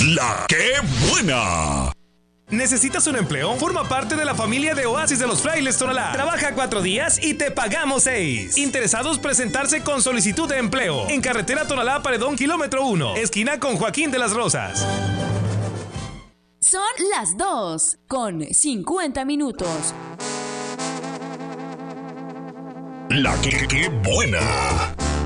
La que buena. ¿Necesitas un empleo? Forma parte de la familia de Oasis de los Frailes Tonalá. Trabaja 4 días y te pagamos 6. Interesados presentarse con solicitud de empleo. En carretera Tonalá Paredón, kilómetro 1, esquina con Joaquín de las Rosas. Son las 2:50. La que buena.